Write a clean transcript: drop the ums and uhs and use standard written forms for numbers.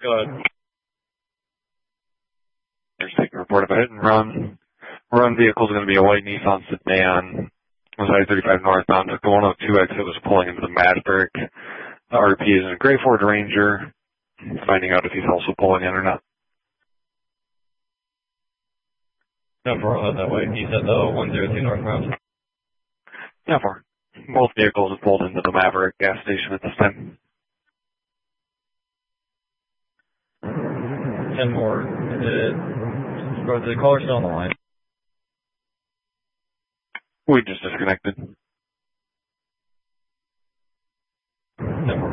Go ahead. There's taking a report of a hit and run. Run vehicle is going to be a white Nissan sedan. Was I-35 northbound. Took the 102 exit. Was pulling into the Maverick. The RP is in a gray Ford Ranger. Finding out if he's also pulling in or not. No, for that way. He said the 102 northbound. Yeah, for both vehicles have pulled into the Maverick gas station at this time. 10 more. The caller's still on the line. We just disconnected. 10 more.